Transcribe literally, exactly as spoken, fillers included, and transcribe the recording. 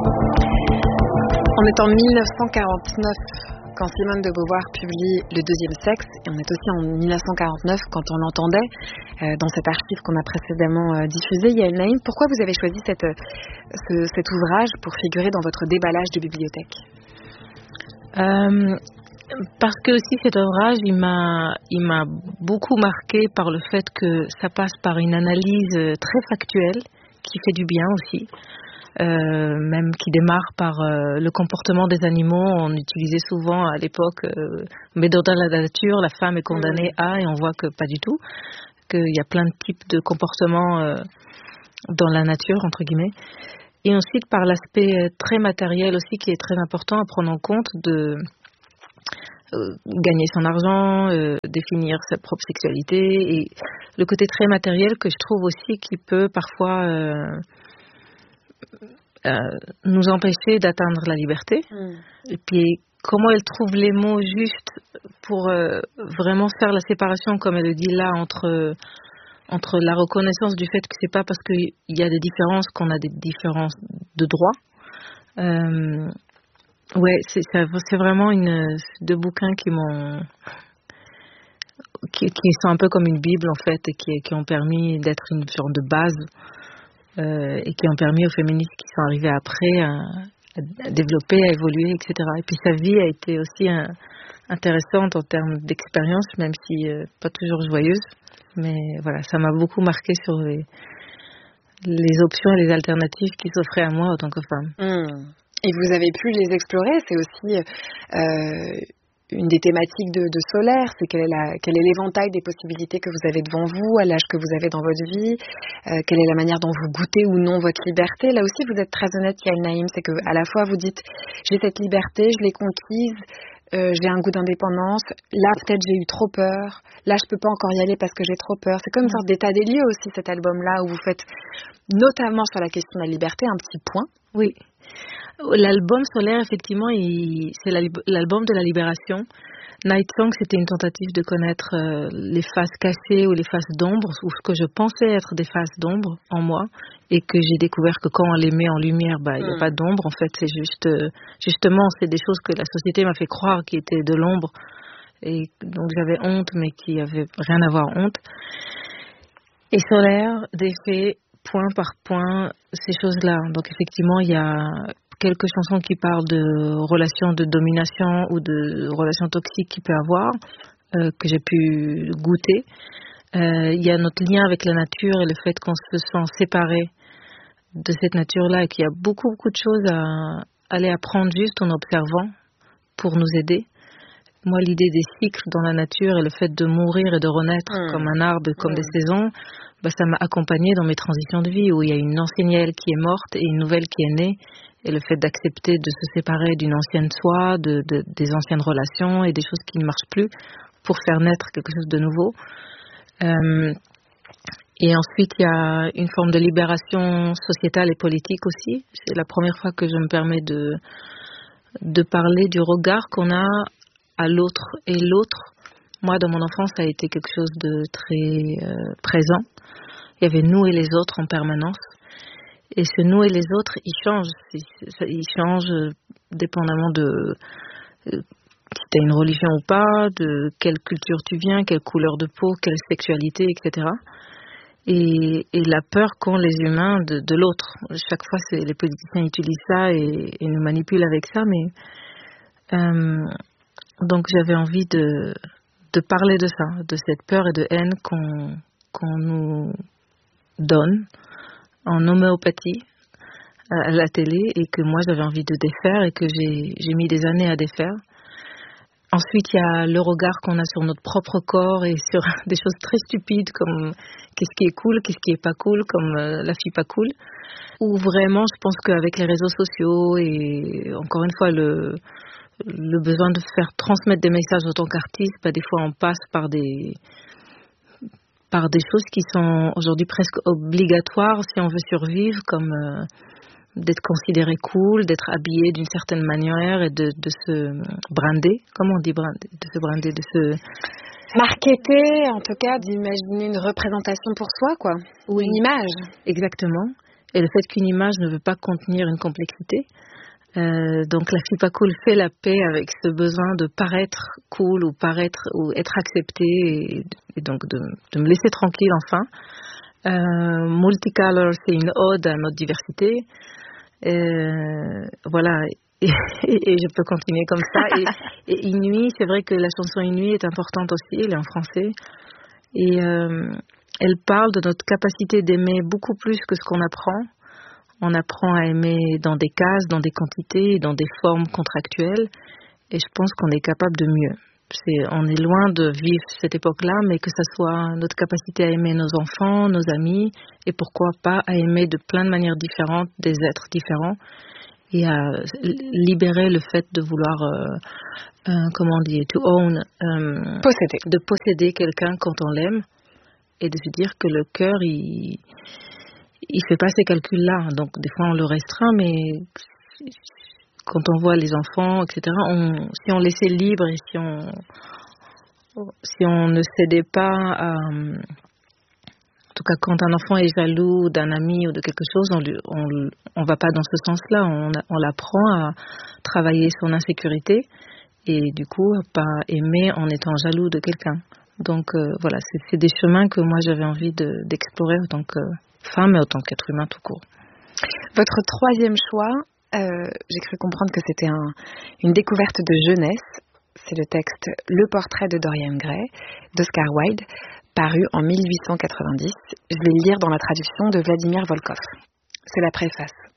On est en dix-neuf cent quarante-neuf quand Simone de Beauvoir publie Le deuxième sexe, et on est aussi en dix-neuf cent quarante-neuf quand on l'entendait euh, dans cet archive qu'on a précédemment euh, diffusé. Yael Naïm, pourquoi vous avez choisi cette, ce, cet ouvrage pour figurer dans votre déballage de bibliothèque? euh, Parce que aussi cet ouvrage, il m'a, il m'a beaucoup marqué par le fait que ça passe par une analyse très factuelle qui fait du bien aussi. Euh, même qui démarre par euh, le comportement des animaux. On utilisait souvent à l'époque, euh, mais dans la nature, la femme est condamnée à, et on voit que pas du tout, qu'il y a plein de types de comportements euh, dans la nature, entre guillemets. Et ensuite, par l'aspect très matériel aussi, qui est très important à prendre en compte, de euh, gagner son argent, euh, définir sa propre sexualité, et le côté très matériel que je trouve aussi qui peut parfois... Euh, Euh, nous empêcher d'atteindre la liberté. Mm. Et puis, comment elle trouve les mots justes pour euh, vraiment faire la séparation, comme elle le dit là, entre, entre la reconnaissance du fait que c'est pas parce qu'il y a des différences qu'on a des différences de droit. Euh, ouais, c'est, c'est vraiment une, deux bouquins qui m'ont... Qui, qui sont un peu comme une Bible, en fait, et qui, qui ont permis d'être une sorte de base. Euh, et qui ont permis aux féministes qui sont arrivées après à, à développer, à évoluer, et cetera. Et puis sa vie a été aussi un, intéressante en termes d'expérience, même si euh, pas toujours joyeuse. Mais voilà, ça m'a beaucoup marqué sur les, les options et les alternatives qui s'offraient à moi en tant que femme. Mmh. Et vous avez pu les explorer, c'est aussi... Euh, une des thématiques de, de Solaire, c'est quel est, la, quel est l'éventail des possibilités que vous avez devant vous, à l'âge que vous avez dans votre vie, euh, quelle est la manière dont vous goûtez ou non votre liberté. Là aussi, vous êtes très honnête, Yael Naïm, c'est qu'à la fois vous dites, j'ai cette liberté, je l'ai conquise, euh, j'ai un goût d'indépendance, là peut-être j'ai eu trop peur, là je peux pas encore y aller parce que j'ai trop peur. C'est comme une sorte d'état des lieux aussi, cet album-là, où vous faites, notamment sur la question de la liberté, un petit point. Oui. L'album Solaire, effectivement, il, c'est l'album de la libération. Night Song, c'était une tentative de connaître euh, les faces cachées ou les faces d'ombre, ou ce que je pensais être des faces d'ombre en moi, et que j'ai découvert que quand on les met en lumière, bah, il n'y a mm. pas d'ombre. En fait, c'est juste, euh, justement, c'est des choses que la société m'a fait croire qui étaient de l'ombre, et donc j'avais honte, mais qui n'avaient rien à voir honte. Et Solaire défait point par point ces choses-là. Donc effectivement, il y a quelques chansons qui parlent de relations de domination ou de relations toxiques qu'il peut avoir, euh, que j'ai pu goûter. Euh, il y a notre lien avec la nature et le fait qu'on se sent séparé de cette nature-là et qu'il y a beaucoup, beaucoup de choses à aller apprendre juste en observant pour nous aider. Moi, l'idée des cycles dans la nature et le fait de mourir et de renaître mmh. comme un arbre, comme mmh. des saisons, bah, ça m'a accompagnée dans mes transitions de vie où il y a une ancienne Yael qui est morte et une nouvelle qui est née. Et le fait d'accepter de se séparer d'une ancienne soi, de, de, des anciennes relations et des choses qui ne marchent plus pour faire naître quelque chose de nouveau. Euh, et ensuite, il y a une forme de libération sociétale et politique aussi. C'est la première fois que je me permets de, de parler du regard qu'on a à l'autre et l'autre. Moi, dans mon enfance, ça a été quelque chose de très euh, présent. Il y avait nous et les autres en permanence. Et ce nous et les autres, ils changent. Ils changent dépendamment de euh, si tu as une religion ou pas, de quelle culture tu viens, quelle couleur de peau, quelle sexualité, et cetera. Et, et la peur qu'ont les humains de, de l'autre. Chaque fois, c'est, les politiciens utilisent ça et, et nous manipulent avec ça. Mais euh, donc, j'avais envie de, de parler de ça, de cette peur et de haine qu'on, qu'on nous donne en homéopathie à la télé et que moi j'avais envie de défaire et que j'ai, j'ai mis des années à défaire. Ensuite, il y a le regard qu'on a sur notre propre corps et sur des choses très stupides comme qu'est-ce qui est cool, qu'est-ce qui est pas cool, comme euh, la fille pas cool. Ou vraiment, je pense qu'avec les réseaux sociaux et encore une fois le, le besoin de faire transmettre des messages en tant qu'artiste, bah, des fois on passe par des... par des choses qui sont aujourd'hui presque obligatoires si on veut survivre, comme euh, d'être considéré cool, d'être habillé d'une certaine manière et de, de se brander. Comment on dit brander? De se brander, de se... marketer, en tout cas, d'imaginer une représentation pour soi, quoi. Ou une image. Exactement. et le fait qu'une image ne veut pas contenir une complexité. Euh, donc la fille pas cool fait la paix avec ce besoin de paraître cool ou paraître ou être acceptée et, et donc de, de me laisser tranquille enfin. Euh, Multicolor, c'est une ode à notre diversité. Euh, voilà, et, et, et je peux continuer comme ça. Et, et Inuit, c'est vrai que la chanson Inuit est importante aussi, elle est en français. Et euh, elle parle de notre capacité d'aimer beaucoup plus que ce qu'on apprend. On apprend à aimer dans des cases, dans des quantités, dans des formes contractuelles. Et je pense qu'on est capable de mieux. C'est, on est loin de vivre cette époque-là, mais que ce soit notre capacité à aimer nos enfants, nos amis, et pourquoi pas à aimer de plein de manières différentes des êtres différents, et à libérer le fait de vouloir, euh, euh, comment on dit, to own, euh, posséder, de posséder quelqu'un quand on l'aime, et de se dire que le cœur, il il fait pas ces calculs-là. Donc des fois on le restreint, mais quand on voit les enfants, et cetera, on, si on laissait libre et si on, si on ne cédait pas à, en tout cas quand un enfant est jaloux d'un ami ou de quelque chose, on lui, on, on va pas dans ce sens-là. On, on l'apprend à travailler son insécurité et du coup pas aimer en étant jaloux de quelqu'un. Donc euh, voilà, c'est, c'est des chemins que moi j'avais envie de, d'explorer en tant que femme et en tant qu'être humain tout court. Votre troisième choix, euh, j'ai cru comprendre que c'était un, une découverte de jeunesse. C'est le texte Le portrait de Dorian Gray d'Oscar Wilde, paru en mille huit cent quatre-vingt-dix. Je vais le lire dans la traduction de Vladimir Volkov. C'est la préface.